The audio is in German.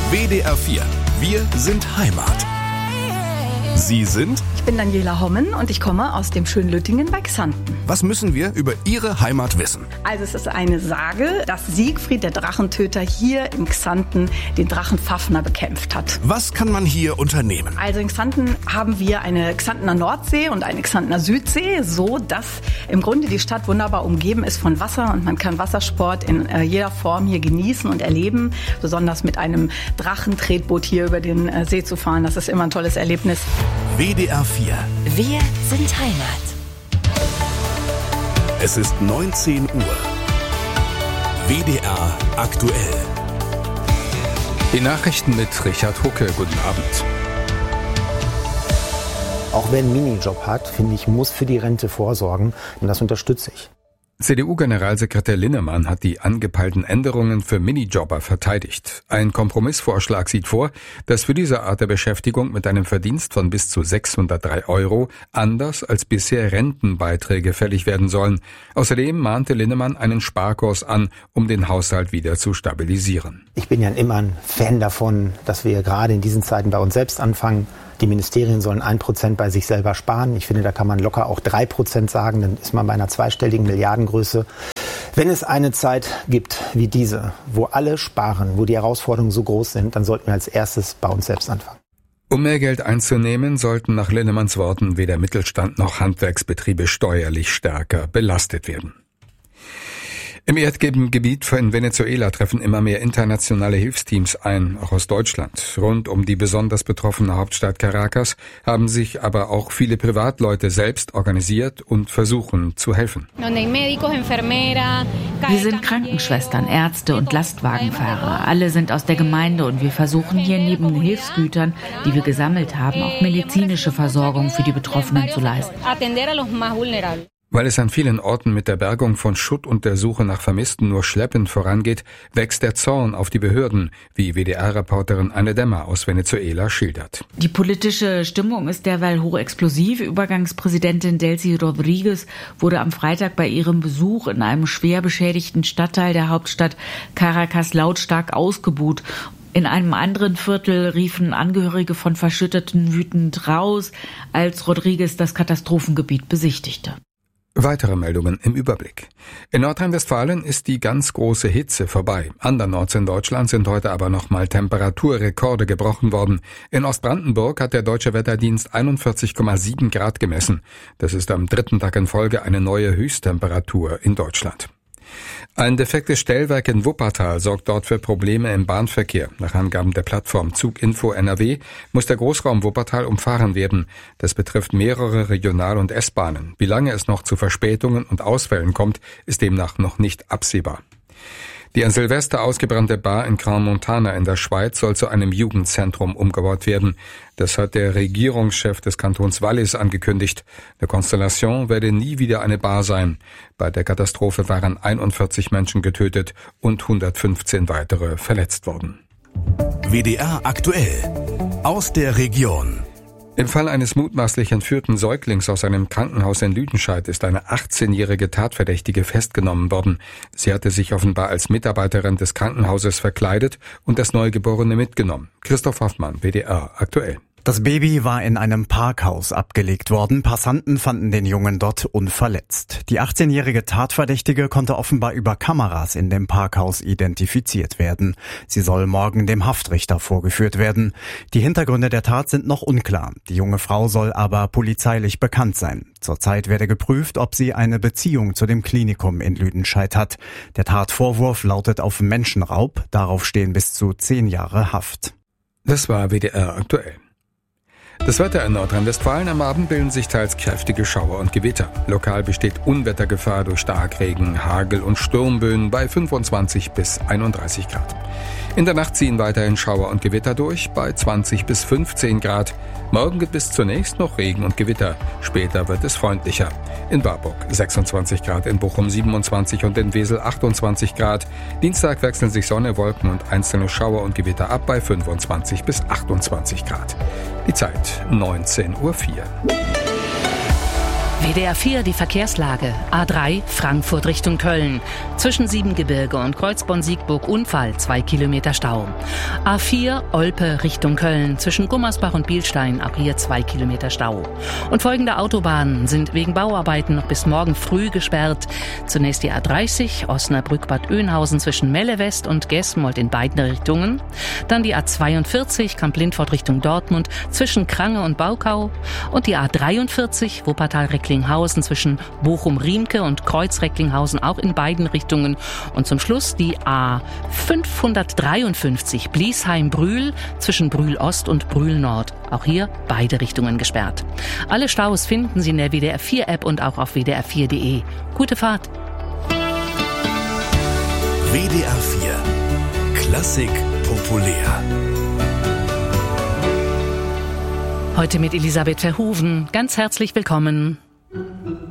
WDR 4. Wir sind Heimat. Sie sind? Ich bin Daniela Hommen und ich komme aus dem schönen Lüttingen bei Xanten. Was müssen wir über Ihre Heimat wissen? Also es ist eine Sage, dass Siegfried, der Drachentöter, hier in Xanten den Drachen Fafner bekämpft hat. Was kann man hier unternehmen? Also in Xanten haben wir eine Xantener Nordsee und eine Xantener Südsee, so dass im Grunde die Stadt wunderbar umgeben ist von Wasser und man kann Wassersport in jeder Form hier genießen und erleben. Besonders mit einem Drachentretboot hier über den See zu fahren, das ist immer ein tolles Erlebnis. WDR 4. Wir sind Heimat. Es ist 19 Uhr. WDR aktuell. Die Nachrichten mit Richard Hucke. Guten Abend. Auch wer einen Minijob hat, finde ich, muss für die Rente vorsorgen. Und das unterstütze ich. CDU-Generalsekretär Linnemann hat die angepeilten Änderungen für Minijobber verteidigt. Ein Kompromissvorschlag sieht vor, dass für diese Art der Beschäftigung mit einem Verdienst von bis zu 603 € anders als bisher Rentenbeiträge fällig werden sollen. Außerdem mahnte Linnemann einen Sparkurs an, um den Haushalt wieder zu stabilisieren. Ich bin ja immer ein Fan davon, dass wir gerade in diesen Zeiten bei uns selbst anfangen. Die Ministerien sollen 1% bei sich selber sparen. Ich finde, da kann man locker auch 3% sagen. Dann ist man bei einer zweistelligen Milliardengröße. Wenn es eine Zeit gibt wie diese, wo alle sparen, wo die Herausforderungen so groß sind, dann sollten wir als erstes bei uns selbst anfangen. Um mehr Geld einzunehmen, sollten nach Linnemanns Worten weder Mittelstand noch Handwerksbetriebe steuerlich stärker belastet werden. Im Erdbebengebiet in Venezuela treffen immer mehr internationale Hilfsteams ein, auch aus Deutschland. Rund um die besonders betroffene Hauptstadt Caracas haben sich aber auch viele Privatleute selbst organisiert und versuchen zu helfen. Wir sind Krankenschwestern, Ärzte und Lastwagenfahrer. Alle sind aus der Gemeinde und wir versuchen hier neben den Hilfsgütern, die wir gesammelt haben, auch medizinische Versorgung für die Betroffenen zu leisten. Weil es an vielen Orten mit der Bergung von Schutt und der Suche nach Vermissten nur schleppend vorangeht, wächst der Zorn auf die Behörden, wie WDR-Reporterin Anne Demmer aus Venezuela schildert. Die politische Stimmung ist derweil hochexplosiv. Übergangspräsidentin Delcy Rodriguez wurde am Freitag bei ihrem Besuch in einem schwer beschädigten Stadtteil der Hauptstadt Caracas lautstark ausgebuht. In einem anderen Viertel riefen Angehörige von Verschütteten wütend raus, als Rodriguez das Katastrophengebiet besichtigte. Weitere Meldungen im Überblick. In Nordrhein-Westfalen ist die ganz große Hitze vorbei. Andernorts in Deutschland sind heute aber nochmal Temperaturrekorde gebrochen worden. In Ostbrandenburg hat der Deutsche Wetterdienst 41,7 Grad gemessen. Das ist am 3. Tag in Folge eine neue Höchsttemperatur in Deutschland. Ein defektes Stellwerk in Wuppertal sorgt dort für Probleme im Bahnverkehr. Nach Angaben der Plattform Zuginfo NRW muss der Großraum Wuppertal umfahren werden. Das betrifft mehrere Regional- und S-Bahnen. Wie lange es noch zu Verspätungen und Ausfällen kommt, ist demnach noch nicht absehbar. Die an Silvester ausgebrannte Bar in Crans-Montana in der Schweiz soll zu einem Jugendzentrum umgebaut werden. Das hat der Regierungschef des Kantons Wallis angekündigt. Der Constellation werde nie wieder eine Bar sein. Bei der Katastrophe waren 41 Menschen getötet und 115 weitere verletzt worden. WDR aktuell. Aus der Region. Im Fall eines mutmaßlich entführten Säuglings aus einem Krankenhaus in Lüdenscheid ist eine 18-jährige Tatverdächtige festgenommen worden. Sie hatte sich offenbar als Mitarbeiterin des Krankenhauses verkleidet und das Neugeborene mitgenommen. Christoph Hoffmann, WDR aktuell. Das Baby war in einem Parkhaus abgelegt worden. Passanten fanden den Jungen dort unverletzt. Die 18-jährige Tatverdächtige konnte offenbar über Kameras in dem Parkhaus identifiziert werden. Sie soll morgen dem Haftrichter vorgeführt werden. Die Hintergründe der Tat sind noch unklar. Die junge Frau soll aber polizeilich bekannt sein. Zurzeit werde geprüft, ob sie eine Beziehung zu dem Klinikum in Lüdenscheid hat. Der Tatvorwurf lautet auf Menschenraub. Darauf stehen bis zu 10 Jahre Haft. Das war WDR aktuell. Das Wetter in Nordrhein-Westfalen: am Abend bilden sich teils kräftige Schauer und Gewitter. Lokal besteht Unwettergefahr durch Starkregen, Hagel und Sturmböen bei 25 bis 31 Grad. In der Nacht ziehen weiterhin Schauer und Gewitter durch bei 20 bis 15 Grad. Morgen gibt es zunächst noch Regen und Gewitter. Später wird es freundlicher. In Warburg 26 Grad, in Bochum 27 und in Wesel 28 Grad. Dienstag wechseln sich Sonne, Wolken und einzelne Schauer und Gewitter ab bei 25 bis 28 Grad. Die Zeit 19:04 Uhr. WDR 4, die Verkehrslage. A3 Frankfurt Richtung Köln. Zwischen Siebengebirge und Kreuzborn-Siegburg Unfall, 2 Kilometer Stau. A4 Olpe Richtung Köln. Zwischen Gummersbach und Bielstein, auch hier 2 Kilometer Stau. Und folgende Autobahnen sind wegen Bauarbeiten noch bis morgen früh gesperrt. Zunächst die A30 Osnabrück-Bad Oeynhausen zwischen Melle West und Gesmold in beiden Richtungen. Dann die A42 Kamp-Lindfort Richtung Dortmund zwischen Krange und Baukau. Und die A43 Wuppertal-Recklinghausen zwischen Bochum-Riemke und Kreuz-Recklinghausen auch in beiden Richtungen. Und zum Schluss die A553 Bliesheim-Brühl zwischen Brühl-Ost und Brühl-Nord. Auch hier beide Richtungen gesperrt. Alle Staus finden Sie in der WDR 4 App und auch auf wdr4.de. Gute Fahrt! WDR 4 Klassik populär. Heute mit Elisabeth Verhoeven. Ganz herzlich willkommen.